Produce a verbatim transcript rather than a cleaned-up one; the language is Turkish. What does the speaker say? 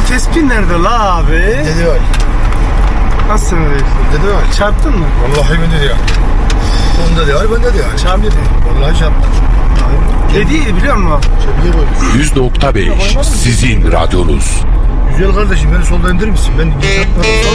tespih nerede la abi? Dede var. Nasıl sen öyle? Dede var. Çarptın mı? Vallahi ben dedi ya. Onda de var, bende de var. Çarptı. Vallahi çarptım. Dediydi biliyor musun? Çebiye koymuş. yüz nokta beş sizin radyonuz. Güzel kardeşim, beni solda indirir misin? Ben çarpmadım.